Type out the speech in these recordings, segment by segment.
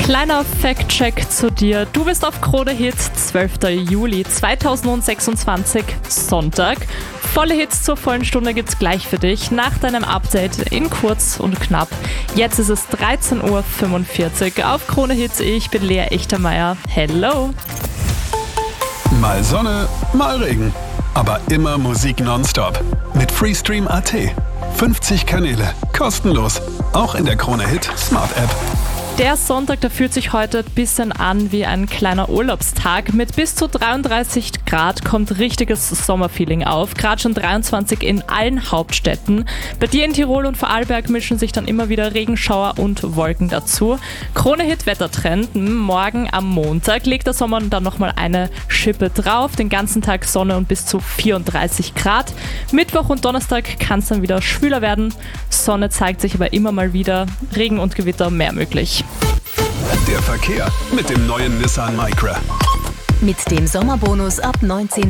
Kleiner Fact-Check zu dir. Du bist auf Krone Hits, 12. Juli 2026, Sonntag. Volle Hits zur vollen Stunde gibt's gleich für dich nach deinem Update in kurz und knapp. Jetzt ist es 13.45 Uhr auf Krone Hits. Ich bin Lea Echtermeier. Hello! Mal Sonne, mal Regen. Aber immer Musik nonstop. Mit Freestream.at. 50 Kanäle, kostenlos. Auch in der Krone Hit Smart App. Der Sonntag, der fühlt sich heute ein bisschen an wie ein kleiner Urlaubstag. Mit bis zu 33 Grad kommt richtiges Sommerfeeling auf. Gerade schon 23 in allen Hauptstädten. Bei dir in Tirol und Vorarlberg mischen sich dann immer wieder Regenschauer und Wolken dazu. Krone Hit Wettertrend. Morgen am Montag legt der Sommer dann nochmal eine Schippe drauf. Den ganzen Tag Sonne und bis zu 34 Grad. Mittwoch und Donnerstag kann es dann wieder schwüler werden. Sonne zeigt sich aber immer mal wieder. Regen und Gewitter mehr möglich. Der Verkehr mit dem neuen Nissan Micra. Mit dem Sommerbonus ab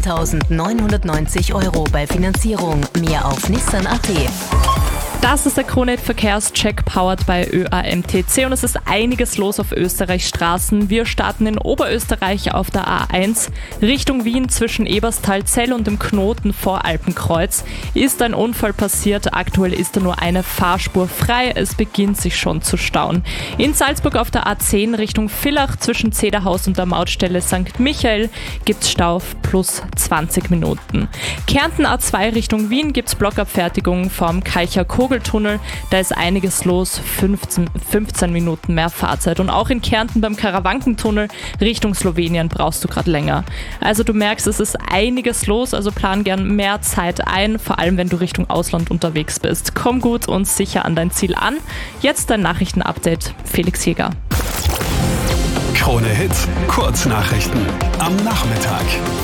19.990 € bei Finanzierung. Mehr auf Nissan.at. Das ist der Krone Hit Verkehrscheck powered by ÖAMTC und es ist einiges los auf Österreichs Straßen. Wir starten in Oberösterreich auf der A1 Richtung Wien zwischen Eberstal-Zell und dem Knoten vor Alpenkreuz. Ist ein Unfall passiert, aktuell ist da nur eine Fahrspur frei, es beginnt sich schon zu stauen. In Salzburg auf der A10 Richtung Villach zwischen Zederhaus und der Mautstelle St. Michael gibt's Stau plus 20 Minuten. Kärnten A2 Richtung Wien gibt's Blockabfertigung vom Keicher Kogeltunnel, da ist einiges los, 15 Minuten mehr Fahrzeit. Und auch in Kärnten beim Karawankentunnel Richtung Slowenien brauchst du gerade länger. Also du merkst, es ist einiges los, also plan gern mehr Zeit ein, vor allem wenn du Richtung Ausland unterwegs bist. Komm gut und sicher an dein Ziel an. Jetzt dein Nachrichtenupdate, Felix Jäger. Krone Hit, Kurznachrichten am Nachmittag.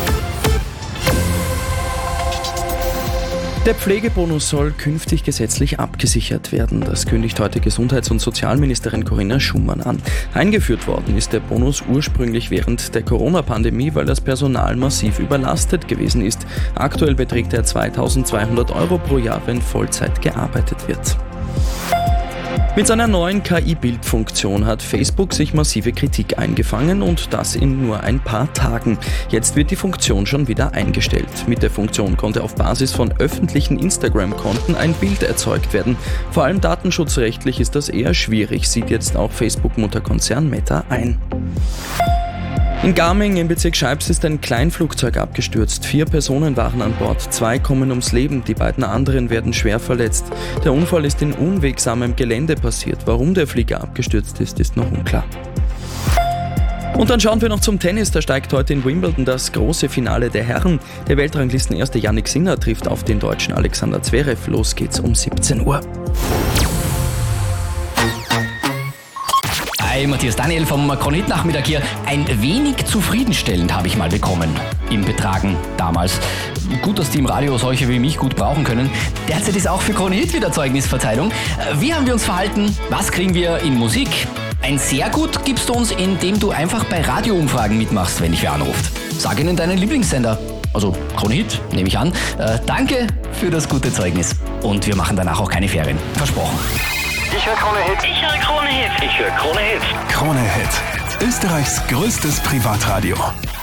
Der Pflegebonus soll künftig gesetzlich abgesichert werden. Das kündigt heute Gesundheits- und Sozialministerin Corinna Schumann an. Eingeführt worden ist der Bonus ursprünglich während der Corona-Pandemie, weil das Personal massiv überlastet gewesen ist. Aktuell beträgt er 2.200 € pro Jahr, wenn Vollzeit gearbeitet wird. Mit seiner neuen KI-Bildfunktion hat Facebook sich massive Kritik eingefangen und das in nur ein paar Tagen. Jetzt wird die Funktion schon wieder eingestellt. Mit der Funktion konnte auf Basis von öffentlichen Instagram-Konten ein Bild erzeugt werden. Vor allem datenschutzrechtlich ist das eher schwierig, sieht jetzt auch Facebook-Mutterkonzern Meta ein. In Garming im Bezirk Scheibs ist ein Kleinflugzeug abgestürzt. 4 Personen waren an Bord, 2 kommen ums Leben, die beiden anderen werden schwer verletzt. Der Unfall ist in unwegsamem Gelände passiert. Warum der Flieger abgestürzt ist, ist noch unklar. Und dann schauen wir noch zum Tennis. Da steigt heute in Wimbledon das große Finale der Herren. Der Weltranglistenerste Jannik Sinner trifft auf den Deutschen Alexander Zverev. Los geht's um 17 Uhr. Hi, Matthias Daniel vom Krone Hit Nachmittag hier. Ein wenig zufriedenstellend habe ich mal bekommen im Betragen damals. Gut, dass die im Radio solche wie mich gut brauchen können. Derzeit ist auch für Krone Hit wieder Zeugnisverteilung. Wie haben wir uns verhalten? Was kriegen wir in Musik? Ein sehr gut gibst du uns, indem du einfach bei Radioumfragen mitmachst, wenn dich wer anruft. Sag ihnen deinen Lieblingssender. Also Krone Hit, nehme ich an. Danke für das gute Zeugnis. Und wir machen danach auch keine Ferien. Versprochen. Ich höre Krone Hit. Ich höre Krone Hit. Ich höre Krone Hit. Krone Hit, Österreichs größtes Privatradio.